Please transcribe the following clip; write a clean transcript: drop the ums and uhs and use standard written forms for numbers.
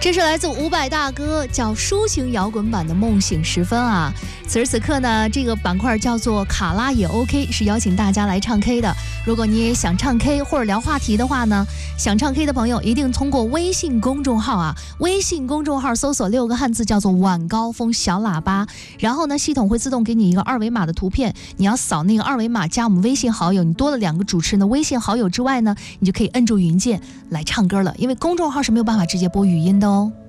这是来自伍佰大哥叫抒情摇滚版的《梦醒时分》啊。此时此刻呢，这个板块叫做卡拉也 OK， 是邀请大家来唱 K 的。如果你也想唱 K 或者聊话题的话呢，想唱 K 的朋友一定通过微信公众号啊，微信公众号搜索6个汉字叫做晚高峰小喇叭，然后呢，系统会自动给你一个二维码的图片，你要扫那个二维码加我们微信好友，你多了2个主持人的微信好友之外呢，你就可以摁住语音键来唱歌了，因为公众号是没有办法直接播语音的哦。